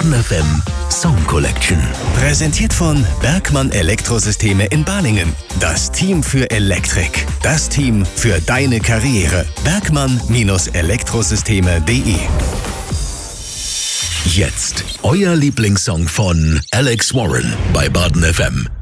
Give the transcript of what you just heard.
Baden FM Song Collection. Präsentiert von Bergmann Elektrosysteme in Balingen. Das Team für Elektrik. Das Team für deine Karriere. Bergmann-Elektrosysteme.de. Jetzt euer Lieblingssong von Alex Warren bei Baden FM.